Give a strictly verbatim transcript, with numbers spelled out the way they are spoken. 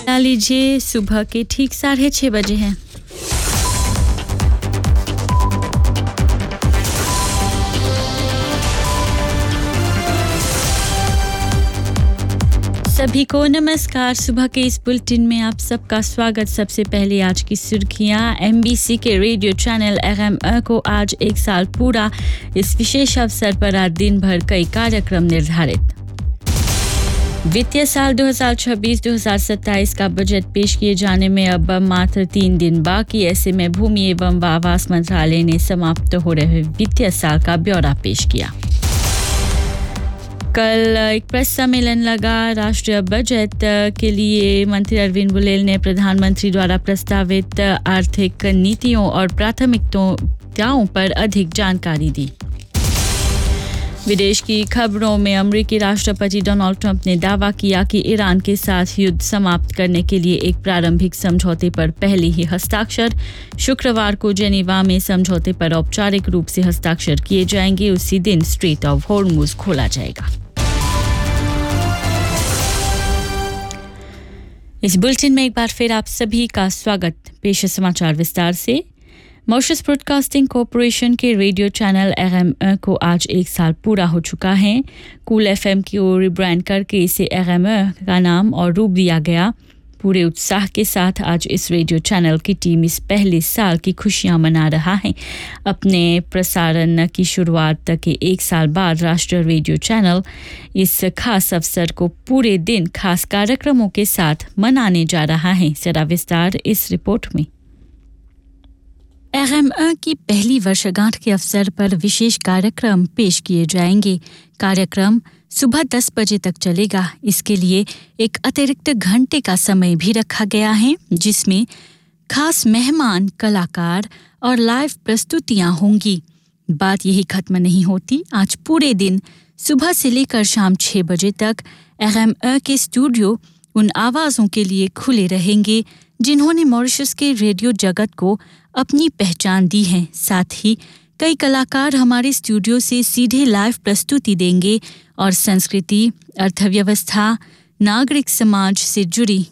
ला लीजिए सुबह के ठीक साढ़े छः बजे हैं। सभी को नमस्कार। सुबह के इस बुलेटिन में आप सबका स्वागत। सबसे पहले आज की सुर्खियां। एमबीसी के रेडियो चैनल एफएम को आज एक साल पूरा। इस विशेष अवसर पर आज दिन भर कई कार्यक्रम निर्धारित। वित्तीय साल दो हज़ार छब्बीस दो हज़ार सत्ताईस का बजट पेश किए जाने में अब मात्र तीन दिन बाकी। ऐसे में भूमि एवं आवास मंत्रालय ने समाप्त हो रहे वित्तीय साल का ब्यौरा पेश किया। कल एक प्रेस सम्मेलन लगा। राष्ट्रीय बजट के लिए मंत्री अरविंद बुलेल ने प्रधानमंत्री द्वारा प्रस्तावित आर्थिक नीतियों और प्राथमिकताओं पर अधिक जानकारी दी। विदेश की खबरों में अमेरिकी राष्ट्रपति डोनाल्ड ट्रंप ने दावा किया कि ईरान के साथ युद्ध समाप्त करने के लिए एक प्रारंभिक समझौते पर पहले ही हस्ताक्षर। शुक्रवार को जेनेवा में समझौते पर औपचारिक रूप से हस्ताक्षर किए जाएंगे। उसी दिन स्ट्रेट ऑफ हॉर्मुज खोला जाएगा। इस बुलेटिन में एक बार फिर आप सभी का स्वागत। पेश है समाचार विस्तार से। मॉरिशस ब्रॉडकास्टिंग कॉरपोरेशन के रेडियो चैनल एफएम को आज एक साल पूरा हो चुका है। कूल एफएम की ओर रिब्रांड करके इसे एफएम का नाम और रूप दिया गया। पूरे उत्साह के साथ आज इस रेडियो चैनल की टीम इस पहले साल की खुशियां मना रहा है। अपने प्रसारण की शुरुआत के एक साल बाद राष्ट्रीय रेडियो चैनल इस खास अवसर को पूरे दिन खास कार्यक्रमों के साथ मनाने जा रहा है। जरा विस्तार इस रिपोर्ट में। एफएम की पहली वर्षगांठ के अवसर पर विशेष कार्यक्रम पेश किए जाएंगे। कार्यक्रम सुबह दस बजे तक चलेगा। इसके लिए एक अतिरिक्त घंटे का समय भी रखा गया है, जिसमें खास मेहमान, कलाकार और लाइव प्रस्तुतियां होंगी। बात यही खत्म नहीं होती। आज पूरे दिन सुबह से लेकर शाम छह बजे तक एफएम के स्टूडियो उन आवाज़ों के लिए खुले रहेंगे जिन्होंने मॉरिशस के रेडियो जगत को अपनी पहचान दी है। साथ ही कई कलाकार हमारे स्टूडियो से सीधे लाइव प्रस्तुति देंगे और संस्कृति, अर्थव्यवस्था, नागरिक समाज से जुड़ी